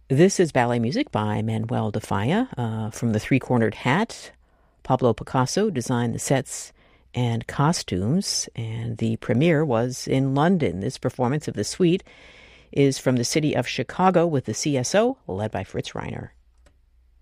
This is ballet music by Manuel de Falla from The Three-Cornered Hat. Pablo Picasso designed the sets and costumes, and the premiere was in London. This performance of the suite is from the city of Chicago with the CSO, led by Fritz Reiner.